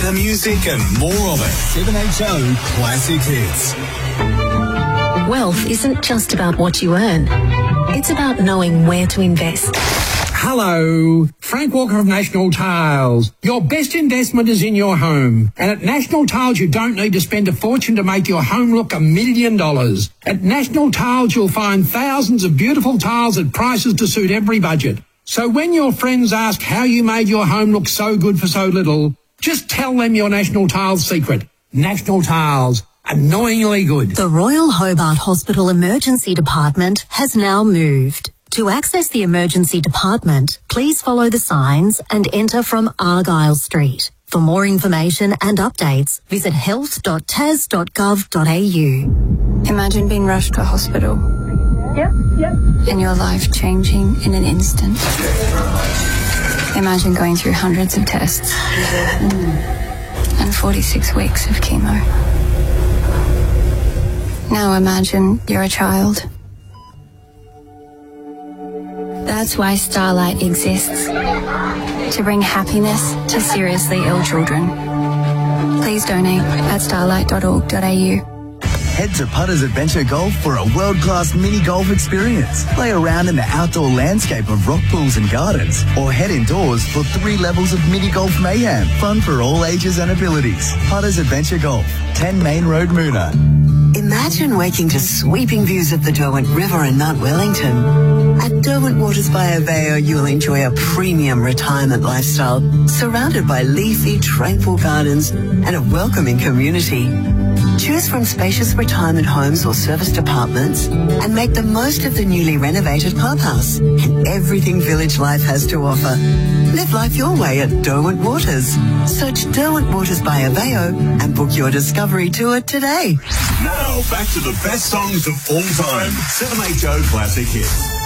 the music and more of it. 7HO Classic Hits. Wealth isn't just about what you earn. It's about knowing where to invest. Hello, Frank Walker of National Tiles. Your best investment is in your home. And at National Tiles, you don't need to spend a fortune to make your home look $1 million. At National Tiles, you'll find thousands of beautiful tiles at prices to suit every budget. So when your friends ask how you made your home look so good for so little, just tell them your National Tiles secret. National Tiles. Annoyingly good. The Royal Hobart Hospital Emergency Department has now moved. To access the emergency department, please follow the signs and enter from Argyle Street. For more information and updates, visit health.tas.gov.au. Imagine being rushed to a hospital. Yep. And your life changing in an instant. Imagine going through hundreds of tests and 46 weeks of chemo. Now imagine you're a child. That's why Starlight exists. To bring happiness to seriously ill children. Please donate at starlight.org.au. Head to Putters Adventure Golf for a world-class mini golf experience. Play around in the outdoor landscape of rock pools and gardens, or head indoors for 3 levels of mini golf mayhem. Fun for all ages and abilities. Putters Adventure Golf, 10 Main Road, Moona. Imagine waking to sweeping views of the Derwent River in Mount Wellington. At Derwent Waters by Aveo, you'll enjoy a premium retirement lifestyle surrounded by leafy, tranquil gardens and a welcoming community. Choose from spacious retirement homes or serviced apartments and make the most of the newly renovated clubhouse and everything village life has to offer. Live life your way at Derwent Waters. Search Derwent Waters by Aveo and book your discovery tour today. Now back to the best songs of all time. 7HO Classic Hits.